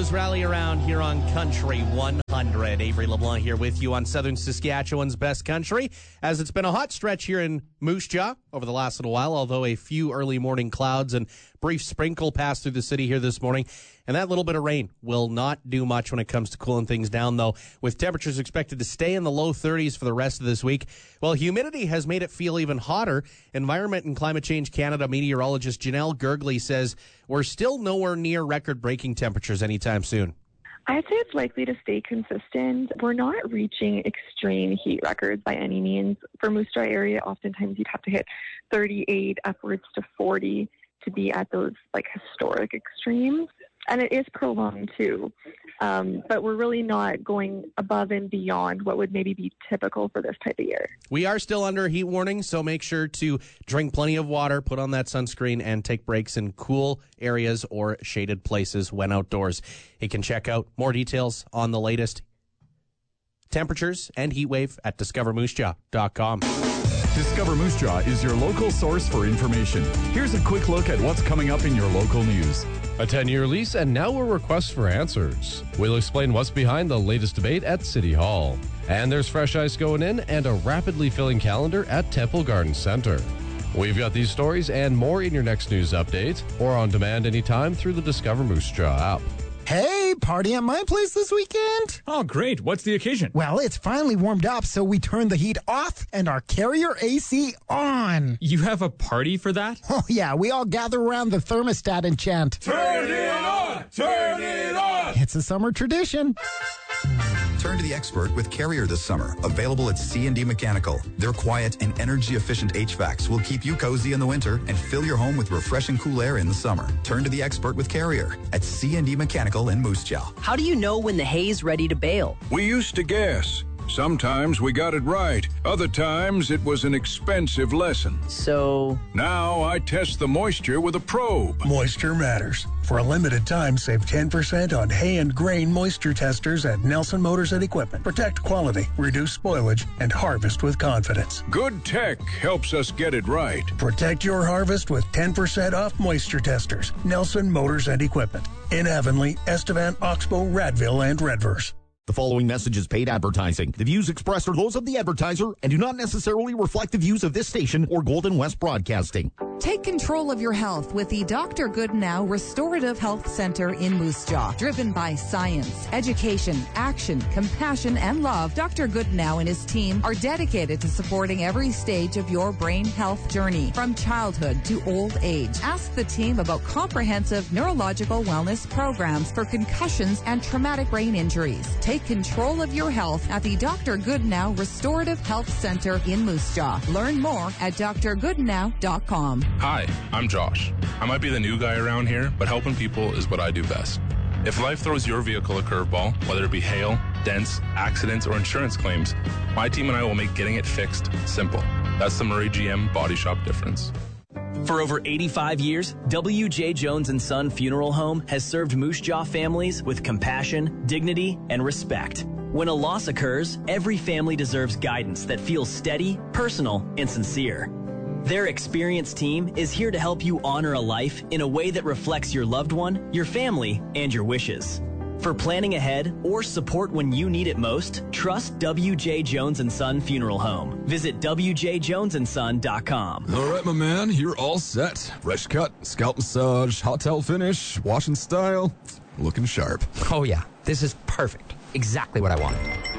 heroes rally around here on Country 100. Avery LeBlanc here with you on Southern Saskatchewan's best country, as it's been a hot stretch here in Moose Jaw over the last little while, although a few early morning clouds and brief sprinkle passed through the city here this morning. And that little bit of rain will not do much when it comes to cooling things down, though, with temperatures expected to stay in the low 30s for the rest of this week. Well, humidity has made it feel even hotter. Environment and Climate Change Canada meteorologist Janelle Gergley says we're still nowhere near record-breaking temperatures anytime soon. I'd say it's likely to stay consistent. We're not reaching extreme heat records by any means. For Moose Jaw area, oftentimes you'd have to hit 38 upwards to 40 to be at those historic extremes. And it is prolonged too. But we're really not going above and beyond what would maybe be typical for this type of year. We are still under a heat warning, so make sure to drink plenty of water, put on that sunscreen, and take breaks in cool areas or shaded places when outdoors. You can check out more details on the latest temperatures and heat wave at discovermoosejaw.com. Discover Moose Jaw is your local source for information. Here's a quick look at what's coming up in your local news. A 10-year lease and now a request for answers. We'll explain what's behind the latest debate at City Hall. And there's fresh ice going in and a rapidly filling calendar at Temple Garden Center. We've got these stories and more in your next news update or on demand anytime through the Discover Moose Jaw app. Hey, party at my place this weekend? Oh, great. What's the occasion? Well, it's finally warmed up, so we turned the heat off and our Carrier AC on. You have a party for that? Oh, yeah. We all gather around the thermostat and chant, "Turn it on! Turn it on!" It's a summer tradition. Turn to the expert with Carrier this summer. Available at C&D Mechanical. Their quiet and energy-efficient HVACs will keep you cozy in the winter and fill your home with refreshing cool air in the summer. Turn to the expert with Carrier at C&D Mechanical in Moose Jaw. How do you know when the hay's ready to bale? We used to guess. Sometimes we got it right. Other times it was an expensive lesson. So? Now I test the moisture with a probe. Moisture matters. For a limited time, save 10% on hay and grain moisture testers at Nelson Motors and Equipment. Protect quality, reduce spoilage, and harvest with confidence. Good tech helps us get it right. Protect your harvest with 10% off moisture testers. Nelson Motors and Equipment. In Avonlea, Estevan, Oxbow, Radville, and Redverse. The following message is paid advertising. The views expressed are those of the advertiser and do not necessarily reflect the views of this station or Golden West Broadcasting. Take control of your health with the Dr. Goodenow Restorative Health Center in Moose Jaw. Driven by science, education, action, compassion, and love, Dr. Goodenow and his team are dedicated to supporting every stage of your brain health journey, from childhood to old age. Ask the team about comprehensive neurological wellness programs for concussions and traumatic brain injuries. Take control of your health at the Dr. Goodenow Restorative Health Center in Moose Jaw. Learn more at drgoodenow.com. Hi, I'm Josh. I might be the new guy around here, but helping people is what I do best. If life throws your vehicle a curveball, whether it be hail, dents, accidents, or insurance claims, my team and I will make getting it fixed simple. That's the Murray GM Body Shop difference. For over 85 years, W.J. Jones & Son Funeral Home has served Moose Jaw families with compassion, dignity, and respect. When a loss occurs, every family deserves guidance that feels steady, personal, and sincere. Their experienced team is here to help you honor a life in a way that reflects your loved one, your family, and your wishes. For planning ahead or support when you need it most, trust W.J. Jones & Son Funeral Home. Visit wjjonesandson.com. All right, my man, you're all set. Fresh cut, scalp massage, hot towel finish, wash and style, looking sharp. Oh yeah, this is perfect. Exactly what I want.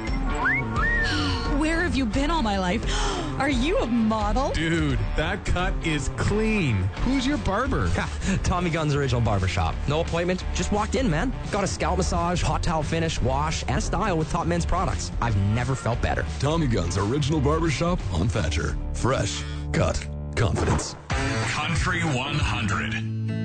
Where have you been all my life? Are you a model? Dude, that cut is clean. Who's your barber? Tommy Gunn's Original Barbershop. No appointment, just walked in, man. Got a scalp massage, hot towel finish, wash, and style with top men's products. I've never felt better. Tommy Gunn's Original Barbershop on Thatcher. Fresh, cut, confidence. Country 100.